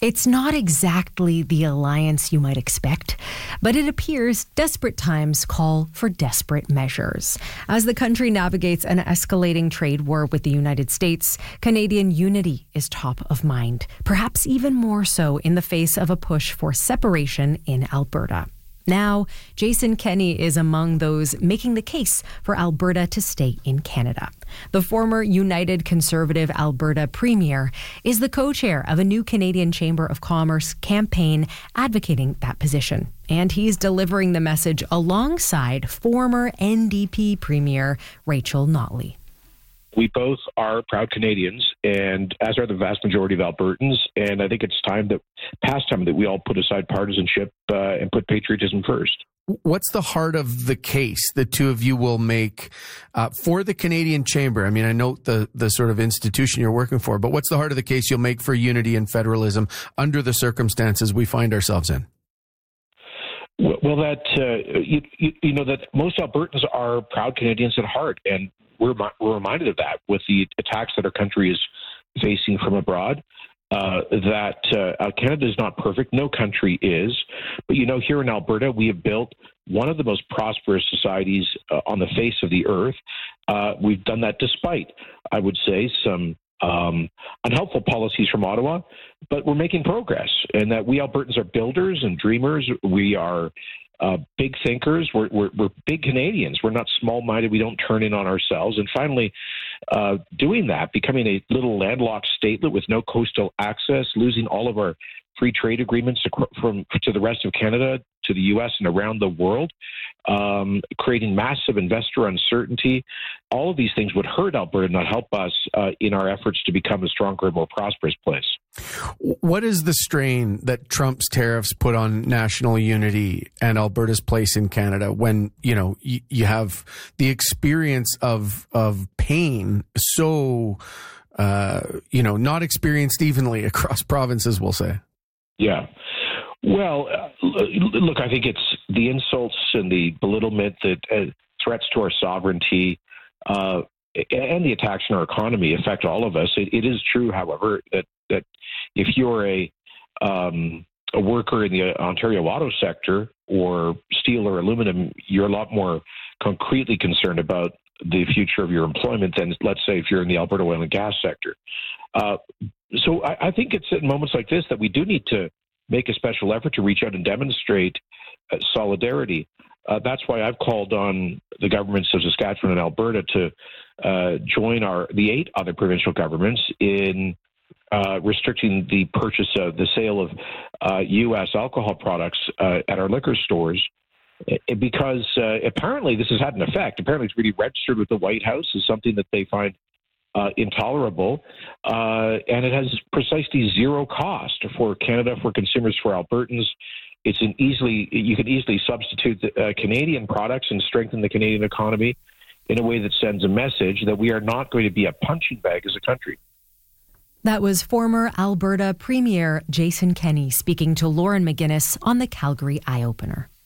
It's not exactly the alliance you might expect, but it appears desperate times call for desperate measures. As the country navigates an escalating trade war with the United States, Canadian unity is top of mind, perhaps even more so in the face of a push for separation in Alberta. Now, Jason Kenney is among those making the case for Alberta to stay in Canada. The former United Conservative Alberta Premier is the co-chair of a new Canadian Chamber of Commerce campaign advocating that position. And he's delivering the message alongside former NDP Premier Rachel Notley. We both are proud Canadians, and as are the vast majority of Albertans. And I think it's past time that we all put aside partisanship and put patriotism first. What's the heart of the case the two of you will make for the Canadian Chamber? I mean, I know the sort of institution you're working for, but what's the heart of the case you'll make for unity and federalism under the circumstances we find ourselves in? Well, that that most Albertans are proud Canadians at heart, and we're reminded of that with the attacks that our country is facing from abroad. Canada is not perfect. No country is. But, here in Alberta, we have built one of the most prosperous societies on the face of the earth. We've done that despite, I would say, some unhelpful policies from Ottawa, but we're making progress. And that we Albertans are builders and dreamers. We are big thinkers. We're big Canadians. We're not small-minded. We don't turn in on ourselves. And finally, doing that, becoming a little landlocked statelet with no coastal access, losing all of our free trade agreements to the rest of Canada, to the U.S. and around the world, creating massive investor uncertainty. All of these things would hurt Alberta, not help us in our efforts to become a stronger and more prosperous place. What is the strain that Trump's tariffs put on national unity and Alberta's place in Canada when, you have the experience of pain so, not experienced evenly across provinces, we'll say? Yeah. Well, look, I think it's the insults and the belittlement that threats to our sovereignty and the attacks on our economy affect all of us. It is true, however, that if you're a worker in the Ontario auto sector or steel or aluminum, you're a lot more concretely concerned about the future of your employment than, let's say, if you're in the Alberta oil and gas sector. So I think it's at moments like this that we do need to make a special effort to reach out and demonstrate solidarity. That's why I've called on the governments of Saskatchewan and Alberta to join the 8 other provincial governments in restricting the sale of U.S. alcohol products at our liquor stores, because apparently this has had an effect. Apparently it's really registered with the White House as something that they find intolerable, and it has precisely zero cost for Canada, for consumers, for Albertans. You can easily substitute Canadian products and strengthen the Canadian economy in a way that sends a message that we are not going to be a punching bag as a country. That was former Alberta Premier Jason Kenney speaking to Lauren McGuinness on the Calgary Eye Opener.